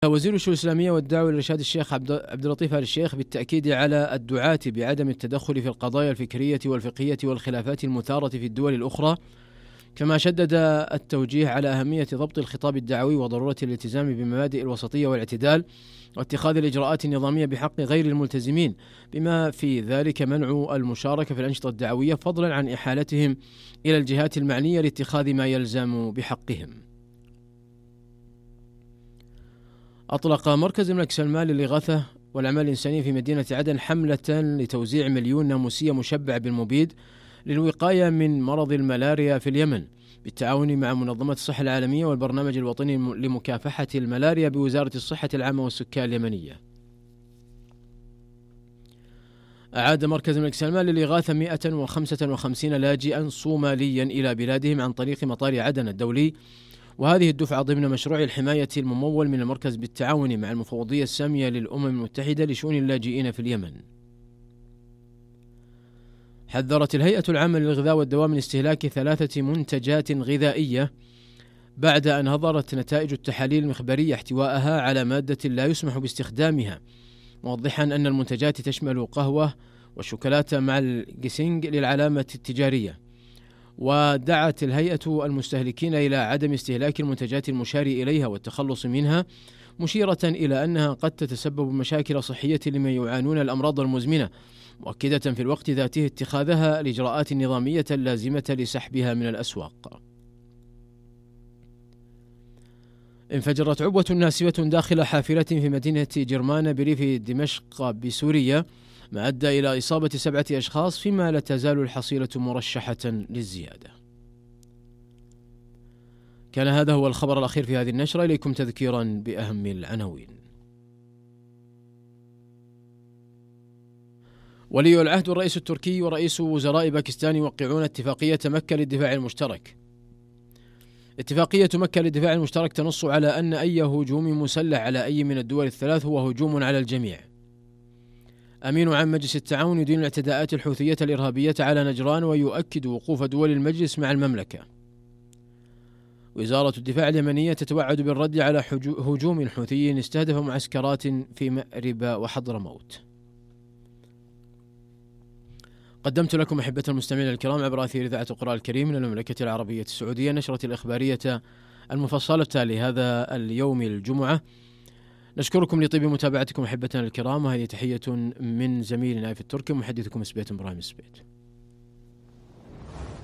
وزير الشؤون الإسلامية والدعوة والإرشاد الشيخ عبد اللطيف آل الشيخ بالتأكيد على الدعاة بعدم التدخل في القضايا الفكرية والفقهية والخلافات المثارة في الدول الأخرى، كما شدد التوجيه على أهمية ضبط الخطاب الدعوي وضرورة الالتزام بمبادئ الوسطية والاعتدال واتخاذ الإجراءات النظامية بحق غير الملتزمين، بما في ذلك منع المشاركة في الأنشطة الدعوية فضلا عن إحالتهم إلى الجهات المعنية لاتخاذ ما يلزم بحقهم. أطلق مركز الملك سلمان للإغاثة والأعمال الإنسانية في مدينة عدن حملة لتوزيع 1,000,000 ناموسية مشبع بالمبيد للوقاية من مرض الملاريا في اليمن، بالتعاون مع منظمة الصحة العالمية والبرنامج الوطني لمكافحة الملاريا بوزارة الصحة العامة والسكان اليمنية. أعاد مركز الملك سلمان للإغاثة 155 لاجئا صوماليا إلى بلادهم عن طريق مطار عدن الدولي، وهذه الدفعة ضمن مشروع الحماية الممول من المركز بالتعاون مع المفوضية السامية للأمم المتحدة لشؤون اللاجئين في اليمن. حذرت الهيئة العامة للغذاء والدواء من استهلاك 3 منتجات غذائية بعد أن أظهرت نتائج التحاليل المخبرية احتواءها على مادة لا يسمح باستخدامها، موضحا أن المنتجات تشمل قهوة والشوكولاتة مع الجيسينج للعلامة التجارية. ودعت الهيئة المستهلكين إلى عدم استهلاك المنتجات المشار إليها والتخلص منها، مشيرة إلى أنها قد تتسبب مشاكل صحية لمن يعانون الأمراض المزمنة، مؤكدة في الوقت ذاته اتخاذها الإجراءات النظامية اللازمة لسحبها من الأسواق. انفجرت عبوة ناسفة داخل حافلة في مدينة جرمان بريف دمشق بسوريا، ما أدى إلى إصابة 7 أشخاص، فيما لا تزال الحصيلة مرشحة للزيادة. كان هذا هو الخبر الأخير في هذه النشرة، إليكم تذكيرا بأهم العناوين. ولي العهد والرئيس التركي ورئيس وزراء باكستان يوقعون اتفاقية مكة للدفاع المشترك. اتفاقية مكة للدفاع المشترك تنص على أن أي هجوم مسلح على أي من الدول الثلاث هو هجوم على الجميع. أمين عام مجلس التعاون يدين الاعتداءات الحوثية الإرهابية على نجران ويؤكد وقوف دول المجلس مع المملكة. وزارة الدفاع اليمنية تتوعد بالرد على هجوم حوثي استهدف معسكرات في مأرب وحضرموت. قدمت لكم أحبة المستمعين الكرام عبر أثير إذاعة القرآن الكريم من المملكة العربية السعودية نشرة الإخبارية المفصلة لهذا اليوم الجمعة. نشكركم لطيب متابعتكم أحبتنا الكرام، وهذه تحية من زميلنا في التركي محدثكم سبيت إبراهيم سبيت.